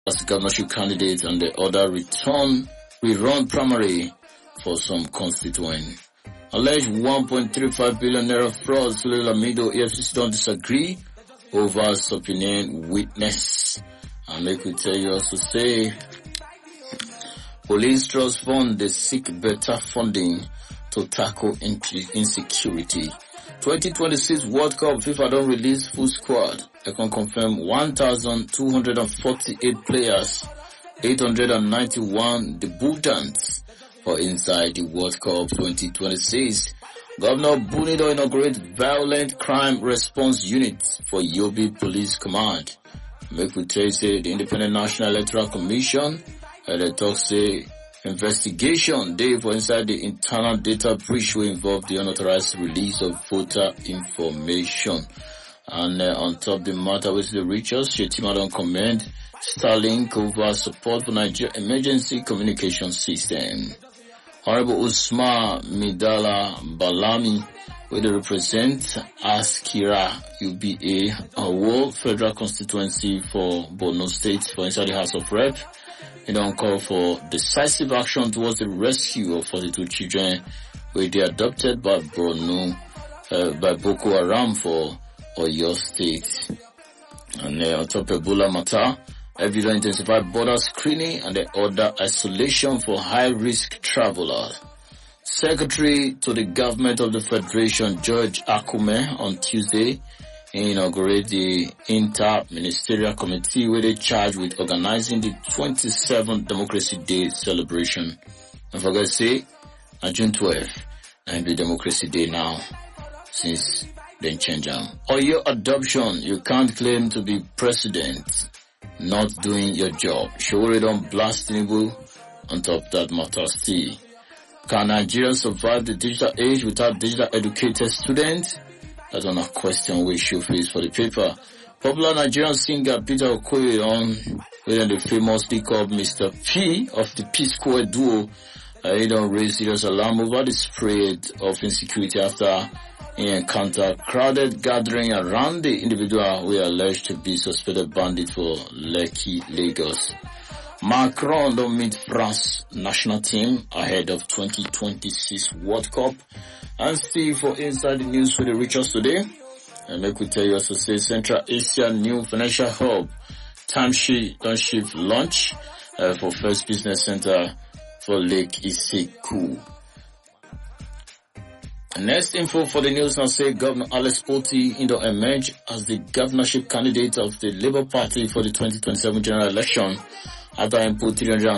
as governorship candidate and the other rerun primary for some constituent. Alleged 1.35 billion naira fraud, Sule Lamido, EFCC don't disagree over subpoenaing witness. And make we tell you also say, Police Trust Fund, they seek better funding to tackle insecurity. 2026 World Cup, FIFA don't release full squad. They can confirm 1,248 players, 891 debutants for inside the World Cup 2026. Governor Bunido inaugurates violent crime response unit for Yobe Police Command. Make we tell you, say, the Independent National Electoral Commission, they talk say, investigation day for inside the internal data breach will involve the unauthorized release of voter information. And on top of the matter with the Richards, Shetima don't commend Starlink over support for Nigeria emergency communication system. Honorable Usman Midala Balami, where they represent Askira UBA, a World Federal Constituency for Borno State for inside the House of Rep. They don't call for decisive action towards the rescue of 42 children where they adopted by Borno, by Boko Haram for Oyo State. And on top of Ebola matter, Evila intensified border screening and the order isolation for high-risk travelers. Secretary to the Government of the Federation, George Akume, on Tuesday, inaugurated the Inter-Ministerial Committee where they charged with organizing the 27th Democracy Day celebration. Don't forget to say, on June 12th, and the Democracy Day now, since then change them. Or your adoption, you can't claim to be president not doing your job. Showore don't blast Tinubu on top of that matter still. Can Nigeria survive the digital age without digital educated students? That's on a question we should face for the paper. Popular Nigerian singer Peter Okoye on within the famously called Mr. P of the P-Square duo. He don't raise serious alarm over the spread of insecurity after he encountered crowded gathering around the individual who are alleged to be suspected bandit for Lekki, Lagos. Macron don't meet France national team ahead of 2026 World Cup. And still for inside the news for the Richards today. And make we tell you also say Central Asia new financial hub timeship launch for First Business Center for Lake Iseku. Next info for the news now say Governor Alex Otti emerge as the governorship candidate of the Labour Party for the 2027 general election after input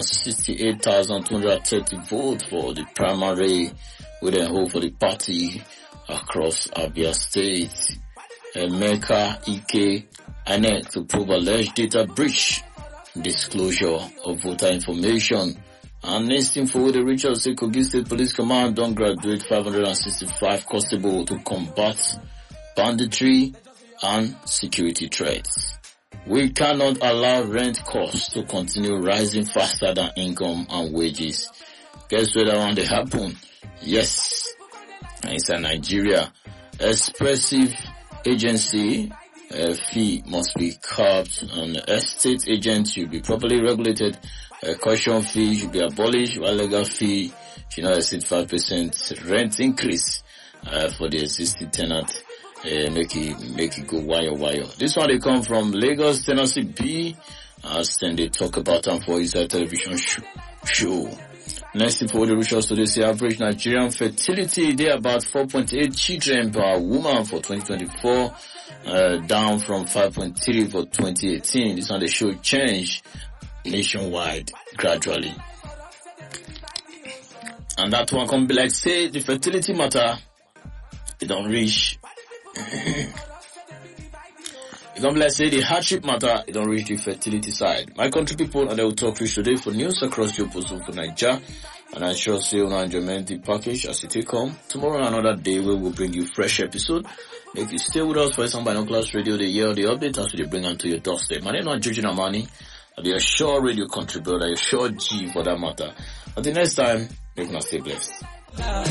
368,230 votes for the primary with a hold for the party across Abia State. Emeka Ike INEC to prove alleged data breach, disclosure of voter information. And next info with the Richard say Kogi State Police Command don't graduate 565 constable to combat banditry and security threats. We cannot allow rent costs to continue rising faster than income and wages. Guess where that one they happen? Yes, it's a Nigeria. Expressive agency fee must be capped, and estate agents should be properly regulated. Caution fee should be abolished, while legal fee should not exceed 5% rent increase for the existing tenant. Make it go wire. This one they come from Lagos Tenancy B, as then they talk about them for his television show. Next info the Richards today say average Nigerian fertility they about 4.8 children per woman for 2024, down from 5.3 for 2018. This one they show change nationwide gradually. And that one can be like say the fertility matter, it don't reach it can be like say the hardship matter, it don't reach the fertility side. My country people, and I will talk to you today for news across your position for Nigeria. And I sure see you on enjoyment the package as it take home. Tomorrow another day we will bring you fresh episode. Make you stay with us for some Binoculars Radio, the year the update as we bring them to your doorstep. My name is George Amani. I'll be a sure radio contributor, a sure G for that matter. Until next time, make us stay blessed.